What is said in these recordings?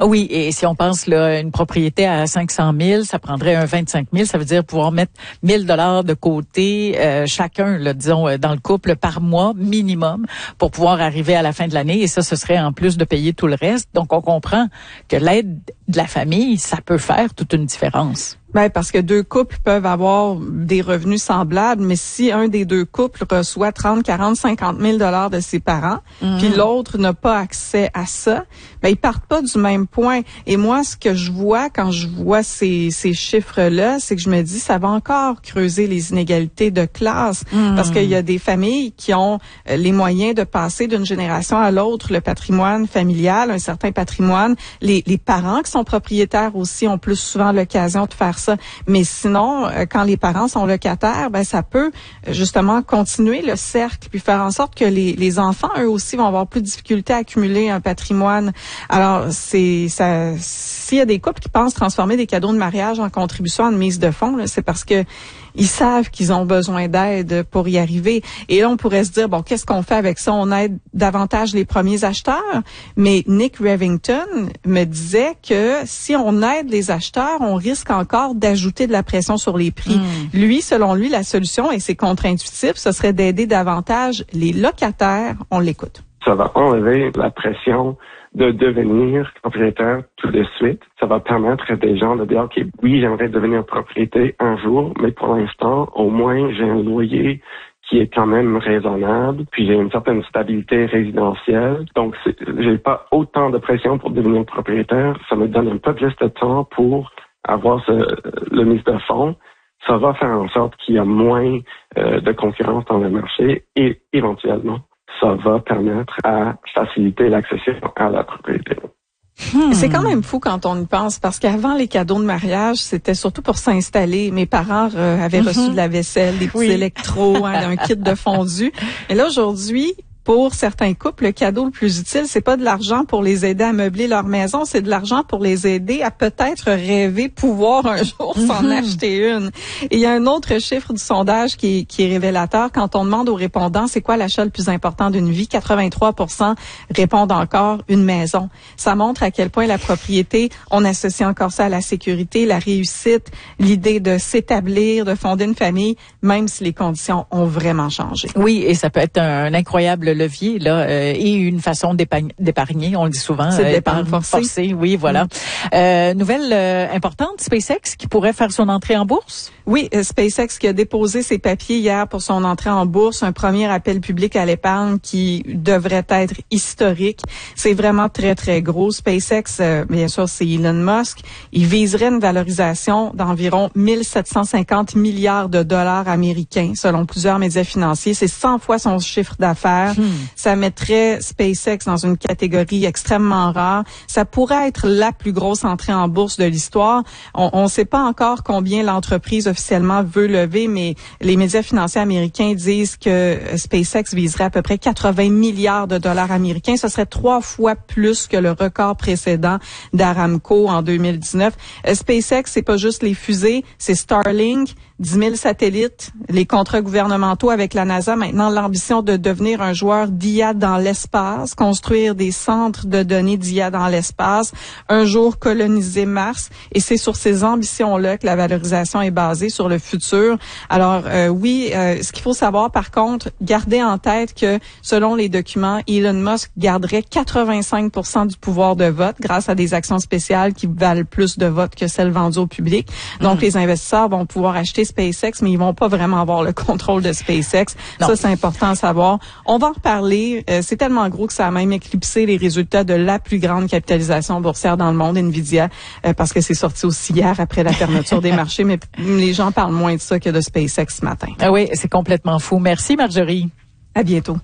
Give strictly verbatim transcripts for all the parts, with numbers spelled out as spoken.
Oui, et si on pense là une propriété à cinq cent mille, ça prendrait un vingt-cinq mille, ça veut dire pouvoir mettre mille dollars de côté euh, chacun, là, disons, dans le couple par mois minimum pour pouvoir arriver à la fin de l'année. Et ça, ce serait en plus de payer tout le reste. Donc, on comprend que l'aide de la famille, ça peut faire toute une différence. Ben, parce que deux couples peuvent avoir des revenus semblables, mais si un des deux couples reçoit trente, quarante, cinquante mille dollars de ses parents, mmh. puis l'autre n'a pas accès à ça, ben, ils partent pas du même point. Et moi, ce que je vois quand je vois ces, ces chiffres-là, c'est que je me dis, ça va encore creuser les inégalités de classe, mmh. parce qu'il y a des familles qui ont les moyens de passer d'une génération à l'autre le patrimoine familial, un certain patrimoine. Les, les parents qui sont propriétaires aussi ont plus souvent l'occasion de faire ça. Ça. Mais sinon, quand les parents sont locataires, ben ça peut justement continuer le cercle puis faire en sorte que les, les enfants, eux aussi, vont avoir plus de difficultés à accumuler un patrimoine. Alors, c'est ça. S'il y a des couples qui pensent transformer des cadeaux de mariage en contribution en mise de fonds, là, c'est parce que ils savent qu'ils ont besoin d'aide pour y arriver. Et là, on pourrait se dire, bon, qu'est-ce qu'on fait avec ça? On aide davantage les premiers acheteurs. Mais Nick Revington me disait que si on aide les acheteurs, on risque encore d'ajouter de la pression sur les prix. Mmh. Lui, selon lui, la solution, et c'est contre-intuitif, ce serait d'aider davantage les locataires. On l'écoute. Ça va enlever la pression de devenir propriétaire tout de suite. Ça va permettre à des gens de dire, OK, oui, j'aimerais devenir propriétaire un jour, mais pour l'instant, au moins, j'ai un loyer qui est quand même raisonnable, puis j'ai une certaine stabilité résidentielle. Donc, c'est, j'ai pas autant de pression pour devenir propriétaire. Ça me donne un peu plus de temps pour avoir ce, le mise de fonds. Ça va faire en sorte qu'il y a moins euh, de concurrence dans le marché et éventuellement, ça va permettre à faciliter l'accession à la propriété. Hmm. C'est quand même fou quand on y pense, parce qu'avant les cadeaux de mariage, c'était surtout pour s'installer. Mes parents euh, avaient mm-hmm. reçu de la vaisselle, des petits oui. électros, hein, un kit de fondu. Et là, aujourd'hui, pour certains couples, le cadeau le plus utile, c'est pas de l'argent pour les aider à meubler leur maison, c'est de l'argent pour les aider à peut-être rêver pouvoir un jour mm-hmm. s'en acheter une. Et il y a un autre chiffre du sondage qui est, qui est révélateur. Quand on demande aux répondants c'est quoi l'achat le plus important d'une vie, quatre-vingt-trois pour cent répondent encore une maison. Ça montre à quel point la propriété, on associe encore ça à la sécurité, la réussite, l'idée de s'établir, de fonder une famille, même si les conditions ont vraiment changé. Oui, et ça peut être un, un incroyable levier là euh, et une façon d'épargner, d'épargner, on le dit souvent. C'est l'épargne forcée. forcée. Oui, voilà. Mm. Euh, nouvelle euh, importante, SpaceX qui pourrait faire son entrée en bourse. Oui, euh, SpaceX qui a déposé ses papiers hier pour son entrée en bourse, un premier appel public à l'épargne qui devrait être historique. C'est vraiment très, très gros. SpaceX, euh, bien sûr, c'est Elon Musk. Il viserait une valorisation d'environ mille sept cent cinquante milliards de dollars américains, selon plusieurs médias financiers. C'est cent fois son chiffre d'affaires. Hmm. Ça mettrait SpaceX dans une catégorie extrêmement rare. Ça pourrait être la plus grosse entrée en bourse de l'histoire. On ne sait pas encore combien l'entreprise officiellement veut lever, mais les médias financiers américains disent que SpaceX viserait à peu près quatre-vingts milliards de dollars américains. Ce serait trois fois plus que le record précédent d'Aramco en deux mille dix-neuf. SpaceX, c'est pas juste les fusées, c'est Starlink, dix mille satellites, les contrats gouvernementaux avec la NASA. Maintenant, l'ambition de devenir un joueur d'I A dans l'espace, construire des centres de données d'I A dans l'espace, un jour coloniser Mars. Et c'est sur ces ambitions-là que la valorisation est basée, sur le futur. Alors euh, oui, euh, ce qu'il faut savoir par contre, garder en tête que selon les documents, Elon Musk garderait quatre-vingt-cinq pour cent du pouvoir de vote grâce à des actions spéciales qui valent plus de votes que celles vendues au public. Donc mmh. les investisseurs vont pouvoir acheter SpaceX, mais ils vont pas vraiment avoir le contrôle de SpaceX. Non. Ça, c'est important à savoir. On va en reparler. Euh, c'est tellement gros que ça a même éclipsé les résultats de la plus grande capitalisation boursière dans le monde, Nvidia, euh, parce que c'est sorti aussi hier après la fermeture des marchés, mais les gens parlent moins de ça que de SpaceX ce matin. Ah oui, c'est complètement fou. Merci Marjorie. À bientôt.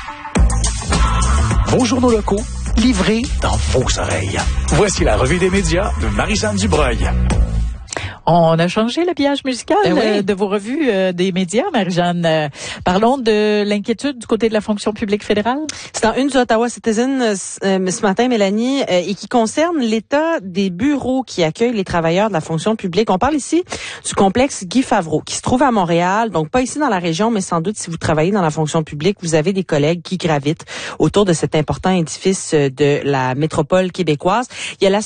Vos journaux locaux, livrés dans vos oreilles. Voici la revue des médias de Marie-Jeanne Dubreuil. On a changé l'habillage musical ben oui. euh, de vos revues euh, des médias, Marie-Jeanne. Euh, parlons de l'inquiétude du côté de la fonction publique fédérale. C'est dans une du Ottawa Citizen euh, ce matin, Mélanie, euh, et qui concerne l'état des bureaux qui accueillent les travailleurs de la fonction publique. On parle ici du complexe Guy Favreau, qui se trouve à Montréal, donc pas ici dans la région, mais sans doute si vous travaillez dans la fonction publique, vous avez des collègues qui gravitent autour de cet important édifice de la métropole québécoise. Il y a la